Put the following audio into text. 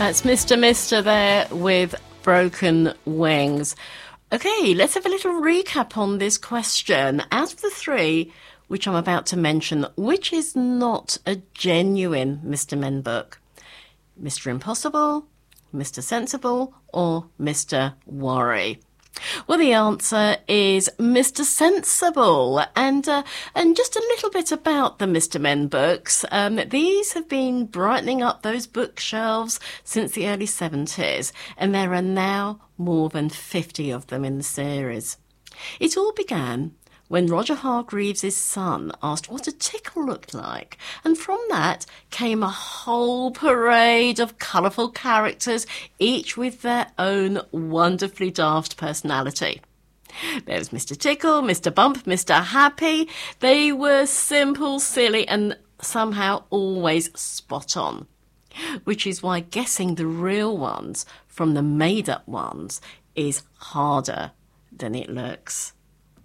That's Mr. Mister there with Broken Wings. Okay, let's have a little recap on this question. Out of the three which I'm about to mention, which is not a genuine Mr. Men book? Mr. Impossible, Mr. Sensible, or Mr. Worry? Well, the answer is Mr. Sensible. And just a little bit about the Mr. Men books. These have been brightening up those bookshelves since the early 70s, and there are now more than 50 of them in the series. It all began when Roger Hargreaves' son asked what a tickle looked like, and from that came a whole parade of colourful characters, each with their own wonderfully daft personality. There was Mr. Tickle, Mr. Bump, Mr. Happy. They were simple, silly, and somehow always spot on, which is why guessing the real ones from the made-up ones is harder than it looks.